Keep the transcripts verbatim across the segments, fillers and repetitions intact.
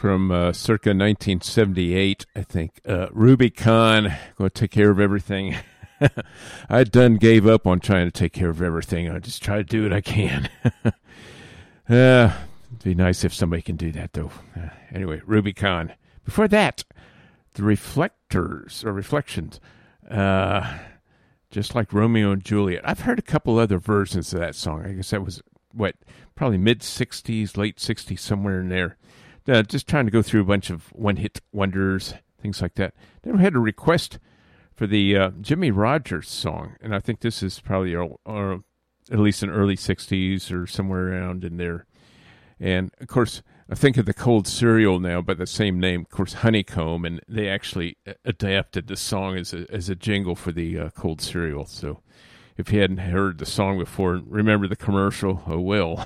from uh, circa nineteen seventy-eight, I think. Uh, Ruby Kahn, going to take care of everything. I done gave up on trying to take care of everything. I just try to do what I can. uh, it'd be nice if somebody can do that, though. Uh, anyway, Ruby Kahn. Before that, the Reflectors, or Reflections. Uh, just like Romeo and Juliet. I've heard a couple other versions of that song. I guess that was, what, probably mid-sixties, late sixties, somewhere in there. Uh, just trying to go through a bunch of one-hit wonders, things like that. Never had a request for the uh, Jimmy Rogers song, and I think this is probably or, or at least in early sixties or somewhere around in there. And, of course, I think of the Cold Cereal now by the same name, of course, Honeycomb, and they actually adapted the song as a, as a jingle for the uh, Cold Cereal. So if you hadn't heard the song before, remember the commercial, oh well.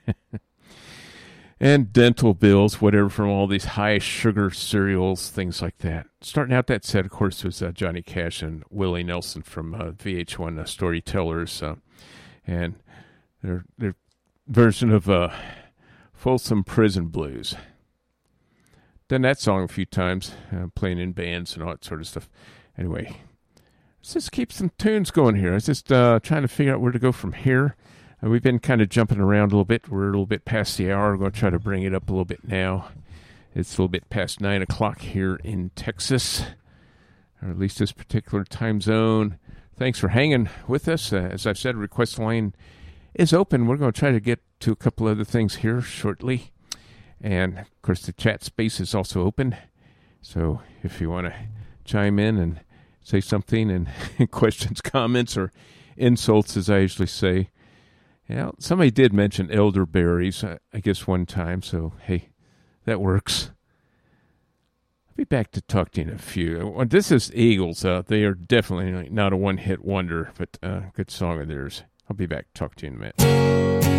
And dental bills, whatever, from all these high sugar cereals, things like that. Starting out that set, of course, was uh, Johnny Cash and Willie Nelson from uh, V H one uh, Storytellers, uh, and their their version of uh, Folsom Prison Blues. Done that song a few times, uh, playing in bands and all that sort of stuff. Anyway, let's just keep some tunes going here. I was just uh, trying to figure out where to go from here. Uh, we've been kind of jumping around a little bit. We're a little bit past the hour. We're going to try to bring it up a little bit now. It's a little bit past nine o'clock here in Texas, or at least this particular time zone. Thanks for hanging with us. Uh, as I've said, request line is open. We're going to try to get to a couple other things here shortly. And, of course, the chat space is also open. So if you want to chime in and say something, and questions, comments, or insults, as I usually say. Yeah, somebody did mention elderberries, uh, I guess, one time. So, hey, that works. I'll be back to talk to you in a few. Well, this is Eagles. Uh, they are definitely not a one-hit wonder, but a uh, good song of theirs. I'll be back to talk to you in a minute.